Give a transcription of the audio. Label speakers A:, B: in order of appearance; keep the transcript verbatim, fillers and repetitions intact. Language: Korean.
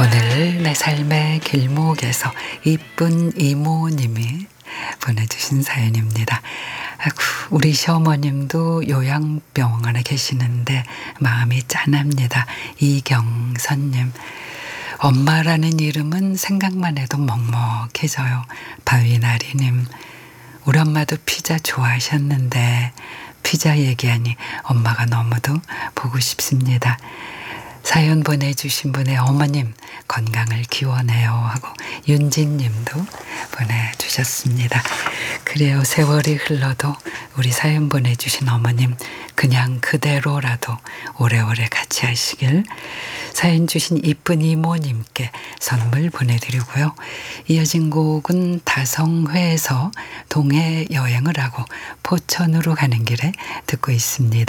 A: 오늘 내 삶의 길목에서 이쁜 이모님이 보내주신 사연입니다. 아이고, 우리 시어머님도 요양병원에 계시는데 마음이 짠합니다. 이경선님. 엄마라는 이름은 생각만 해도 먹먹해져요. 바위나리님. 우리 엄마도 피자 좋아하셨는데 피자 얘기하니 엄마가 너무도 보고 싶습니다. 사연 보내주신 분의 어머님 건강을 기원해요 하고 윤진님도 보내주셨습니다. 그래요. 세월이 흘러도 우리 사연 보내주신 어머님 그냥 그대로라도 오래오래 같이 하시길 사연 주신 이쁜 이모님께 선물 보내드리고요. 이어진 곡은 다성회에서 동해 여행을 하고 포천으로 가는 길에 듣고 있습니다.